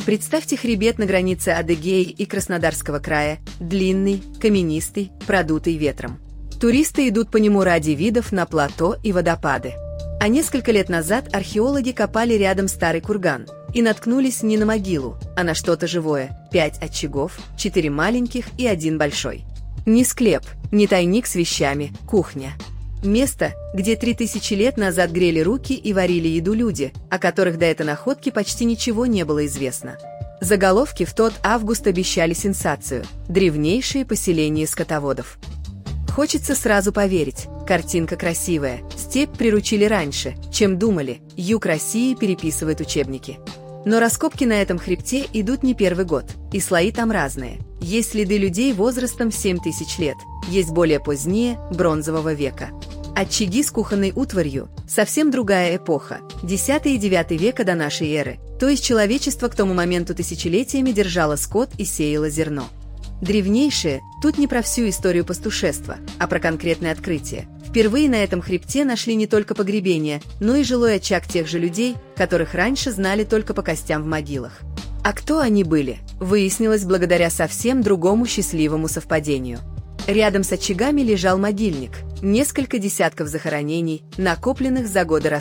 Представьте хребет на границе Адыгеи и Краснодарского края, длинный, каменистый, продутый ветром. Туристы идут по нему ради видов на плато и водопады. А несколько лет назад археологи копали рядом старый курган и наткнулись не на могилу, а на что-то живое. 5 очагов, 4 маленьких и 1 большой. Не склеп, не тайник с вещами, кухня. Место, где 3000 лет назад грели руки и варили еду люди, о которых до этой находки почти ничего не было известно. Заголовки в тот август обещали сенсацию – древнейшие поселения скотоводов. Хочется сразу поверить, картинка красивая, степь приручили раньше, чем думали, юг России переписывает учебники. Но раскопки на этом хребте идут не первый год, и слои там разные. Есть следы людей возрастом в 7000 лет, есть более поздние, бронзового века. Очаги с кухонной утварью – совсем другая эпоха, X и IX века до нашей эры, то есть человечество к тому моменту тысячелетиями держало скот и сеяло зерно. Древнейшие тут не про всю историю пастушества, а про конкретное открытие. Впервые на этом хребте нашли не только погребение, но и жилой очаг тех же людей, которых раньше знали только по костям в могилах. А кто они были, выяснилось благодаря совсем другому счастливому совпадению. Рядом с очагами лежал могильник, несколько десятков захоронений, накопленных за годы раскопок.